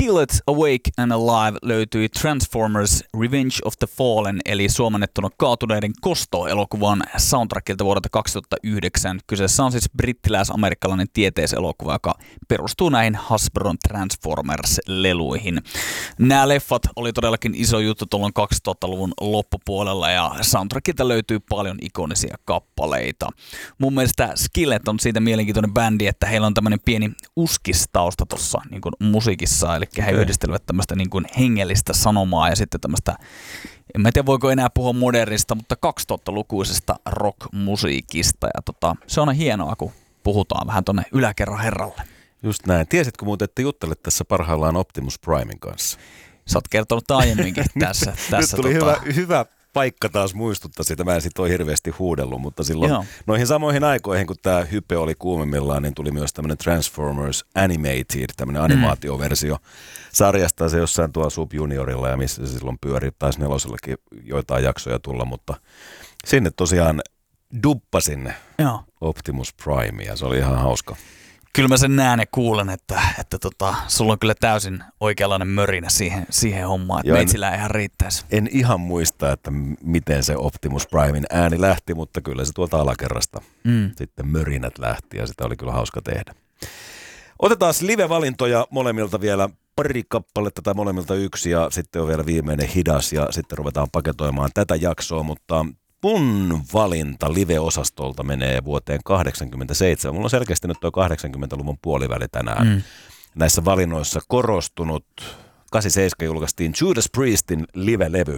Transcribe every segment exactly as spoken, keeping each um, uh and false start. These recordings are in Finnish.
Skillet Awake and Alive löytyi Transformers Revenge of the Fallen, eli suomennettuna kaatuneiden kosto-elokuvan soundtrackilta vuodelta kaksituhattayhdeksän. Kyseessä on siis brittiläis-amerikkalainen tieteiselokuva, joka perustuu näihin Hasbron Transformers-leluihin. Nämä leffat oli todellakin iso juttu tuolloin kaksituhattaluvun loppupuolella, ja soundtrackilta löytyy paljon ikonisia kappaleita. Mun mielestä Skillet on siitä mielenkiintoinen bändi, että heillä on tämmöinen pieni uskistausta tuossa niin kuin musiikissa, eli he yhdistelevät tämmöistä niin kuin hengellistä sanomaa ja sitten tämmöistä, en mä tiedä voiko enää puhua modernista, mutta kaksituhattalukuisesta rock-musiikista, ja tota, se on hienoa, kun puhutaan vähän tonne yläkerran herralle. Just näin. Tiesitkö muuten, että juttelet tässä parhaillaan Optimus Primen kanssa? Sä oot kertonut aiemminkin tässä. tässä Nyt tuli tota... hyvä, hyvä paikka taas muistuttaa sitä. Mä en sit ole hirveästi huudellut, mutta silloin Joo. noihin samoihin aikoihin, kun tämä hype oli kuumimmillaan, niin tuli myös tämmöinen Transformers Animated, tämmöinen animaatioversio sarjasta. Se jossain tuolla Sub Juniorilla ja missä se silloin pyörii, taisi nelosellakin joitain jaksoja tulla, mutta sinne tosiaan duppasin Joo. Optimus Prime ja se oli ihan hauska. Kyllä mä sen näen ja kuulen, että, että tota, sulla on kyllä täysin oikeanlainen mörinä siihen, siihen hommaan, että meitsillä ei ihan riittäisi. En ihan muista, että miten se Optimus Primein ääni lähti, mutta kyllä se tuolta alakerrasta mm. sitten mörinät lähti ja sitä oli kyllä hauska tehdä. Otetaan live-valintoja molemmilta vielä pari kappaletta tai molemmilta yksi ja sitten on vielä viimeinen hidas ja sitten ruvetaan paketoimaan tätä jaksoa, mutta mun valinta live-osastolta menee vuoteen kahdeksankymmentäseitsemän. Mulla on selkeästi nyt tuo kahdeksankymmentäluvun puoliväli tänään mm. näissä valinnoissa korostunut. kahdeksankymmentäseitsemän julkaistiin Judas Priestin live-levy.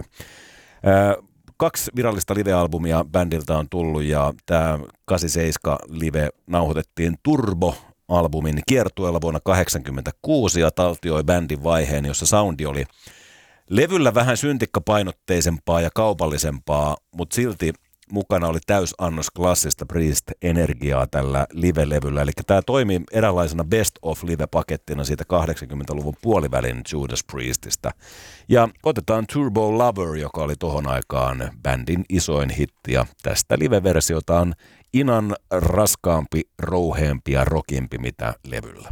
Äh, kaksi virallista live-albumia bändiltä on tullut ja tämä kahdeksankymmentäseitsemän live nauhoitettiin Turbo-albumin kiertueella vuonna kahdeksankymmentäkuusi ja taltioi bändin vaiheen, jossa soundi oli levyllä vähän syntikkapainotteisempaa ja kaupallisempaa, mutta silti mukana oli täysannos klassista Priest-energiaa tällä live-levyllä. Eli tämä toimii eräänlaisena best of live-pakettina siitä kahdeksankymmentäluvun puolivälin Judas Priestistä. Ja otetaan Turbo Lover, joka oli tohon aikaan bändin isoin hitti. Ja tästä live-versiota on inan raskaampi, rouheampi ja rockimpi mitä levyllä.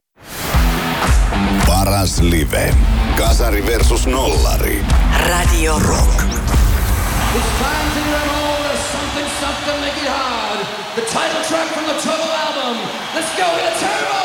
Paras live. Kasari versus nollari. Radio Rock. It's time to get all the something, something, make it hard. The title track from the Turbo album. Let's go, get a Turbo!